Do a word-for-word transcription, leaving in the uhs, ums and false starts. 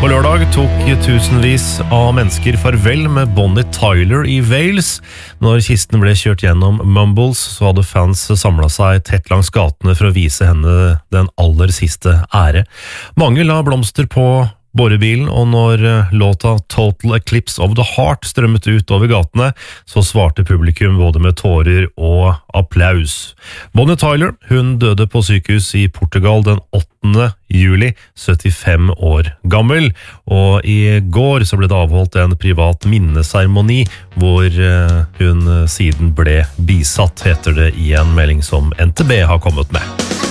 På lørdag tok tusenvis av mennesker farvel med Bonnie Tyler i Wales. Når kisten ble kjørt gjennom Mumbles, så hadde fans samlet seg tett langs gatene for å vise henne den aller siste ære. Mange la blomster på borebilen, og når låta Total Eclipse of the Heart strømmet ut over gatene, så svarte publikum både med tårer og applaus. Bonnie Tyler, hun døde på sykehus i Portugal den åttende juli, syttifem år gammel, og i går så ble det avholdt en privat minneseremoni hvor hun siden ble bisatt, heter det i en melding som N T B har kommet med.